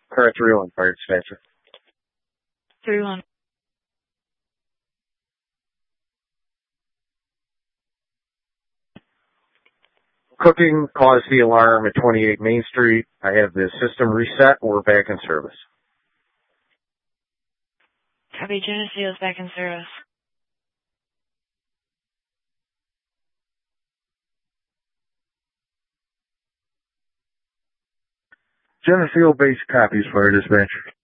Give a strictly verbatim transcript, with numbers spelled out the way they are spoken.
Car three one, fire dispatcher. three one. Cooking caused the alarm at twenty-eight Main Street. I have the system reset. We're back in service. Copy, Geneseo is back in service. Geneseo base copies, fire dispatcher.